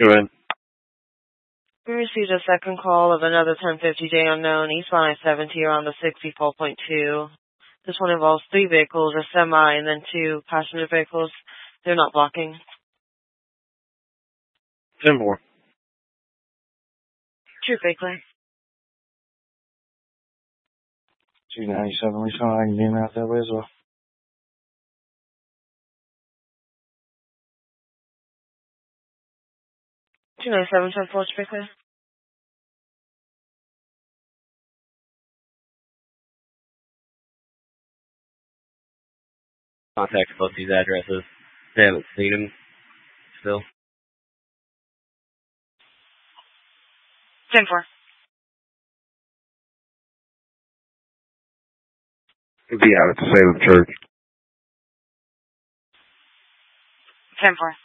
Go ahead. We received a second call of another 1050J unknown, eastbound I-70 around the 64.2. This one involves 3 vehicles, a semi, and then 2 passenger vehicles. They're not blocking. 10-4. True vehicle. 297, we saw I can beam out that way as well. Two 10-4, true vehicle. Contact both these addresses. They haven't seen him still. 10-4. Be out at the Salem Church. 10-4.